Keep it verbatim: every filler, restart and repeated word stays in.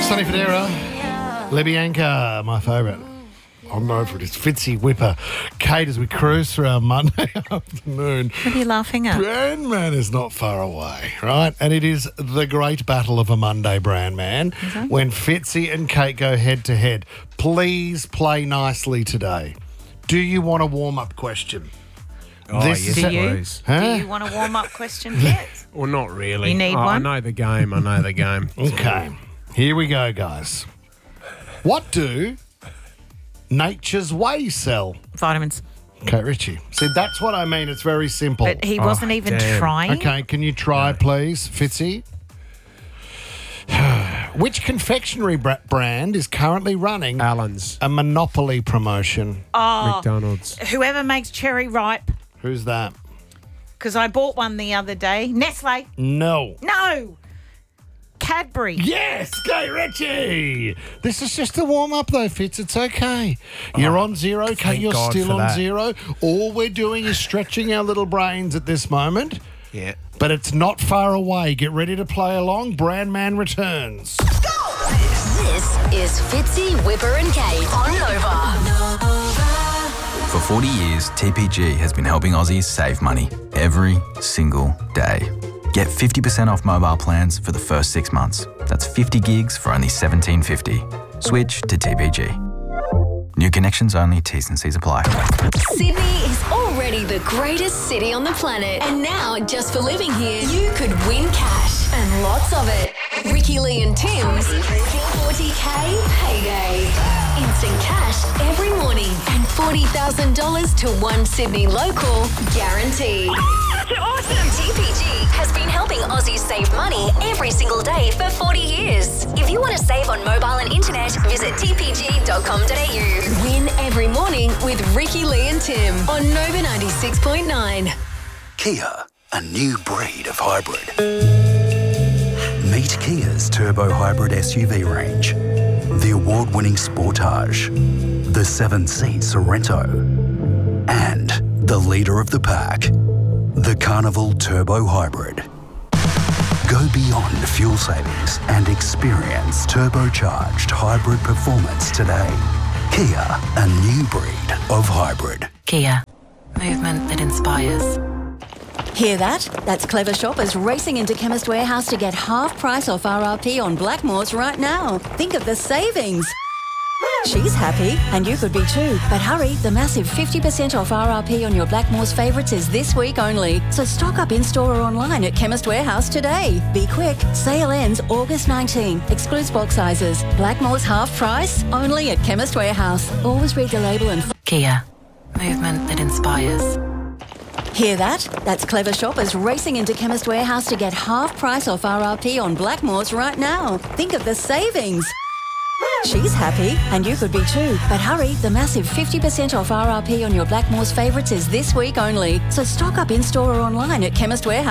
Sonny Fodera, Lebianca, my favourite. I'm over it. It's Fitzy Whipper. Kate, as we cruise through our Monday afternoon. What are you laughing at? Brandman is not far away, right? And it is the great battle of a Monday, Brandman, when Fitzy and Kate go head to head. Please play nicely today. Do you want a warm-up question? Oh, This yes, is- Do you? please. Huh? Do you want a warm-up question yet? Well, not really. You need I, one? I know the game. I know the game. Okay, here we go, guys. What do Nature's Way sell? Vitamins. Kate Ritchie. See, that's what I mean. It's very simple. But he wasn't Oh, even damn. trying. Okay, can you try, please, Fitzy? Which confectionery bra- brand is currently running Allen's, a Monopoly promotion? Oh, McDonald's. whoever makes cherry ripe, Who's that? because I bought one the other day. Nestle. No. No. Cadbury. Yes, Kate Ritchie. This is just a warm-up, though, Fitz. It's okay. You're on zero, Kate. thank You're God still for on that. zero. All we're doing is stretching our little brains at this moment. Yeah. But it's not far away. Get ready to play along. Brandman returns. This is Fitzy, Whipper and Kate on Nova. For forty years, T P G has been helping Aussies save money every single day. Get fifty percent off mobile plans for the first six months. That's fifty gigs for only seventeen fifty. Switch to T P G. New connections only, T's and C's apply. Sydney is already the greatest city on the planet. And now, just for living here, you could win cash and lots of it. Ricky Lee and Tim's forty K payday. Instant cash every morning and forty thousand dollars to one Sydney local guaranteed. That's awesome! T P G has been helping Aussies save money every single day for forty years. If you want to save on mobile and internet, visit t p g dot com dot a u. Win every morning with Ricky Lee and Tim on Nova ninety-six point nine. Kia, a new breed of hybrid. Meet Kia's turbo hybrid S U V range. The award-winning Sportage, the seven-seat Sorrento, and the leader of the pack, the Carnival Turbo Hybrid. Go beyond fuel savings and experience turbocharged hybrid performance today. Kia, a new breed of hybrid. Kia, movement that inspires. Hear that? That's clever shoppers racing into Chemist Warehouse to get half price off R R P on Blackmores right now. Think of the savings. She's happy, and you could be too. But hurry, the massive fifty percent off R R P on your Blackmores favourites is this week only. So stock up in-store or online at Chemist Warehouse today. Be quick. Sale ends August nineteenth. Excludes bulk sizes. Blackmores half price, only at Chemist Warehouse. Always read the label and... Kia, movement that inspires. Hear that? That's clever shoppers racing into Chemist Warehouse to get half price off R R P on Blackmores right now. Think of the savings. She's happy, and you could be too. But hurry, the massive fifty percent off R R P on your Blackmores favourites is this week only. So stock up in-store or online at Chemist Warehouse.